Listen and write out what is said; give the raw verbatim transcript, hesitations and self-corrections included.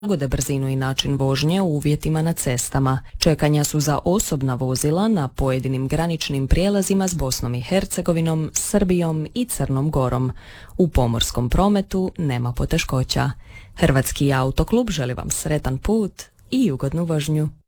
prilagode brzinu i način vožnje u uvjetima na cestama. Čekanja su za osobna vozila na pojedinim graničnim prijelazima s Bosnom i Hercegovinom, Srbijom i Crnom Gorom. U pomorskom prometu nema poteškoća. Hrvatski autoklub želi vam sretan put i ugodnu vožnju.